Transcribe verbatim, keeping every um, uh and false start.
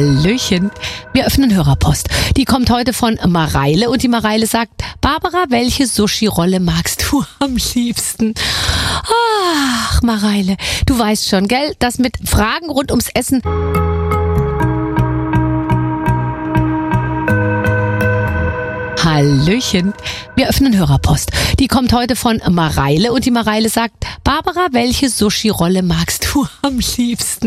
Hallöchen. Wir öffnen Hörerpost. Die kommt heute von Mareile und die Mareile sagt: Barbara, welche Sushi-Rolle magst du am liebsten? Ach, Mareile, du weißt schon, gell, das mit Fragen rund ums Essen. Hallöchen. Wir öffnen Hörerpost. Die kommt heute von Mareile und die Mareile sagt: Barbara, welche Sushi-Rolle magst du am liebsten?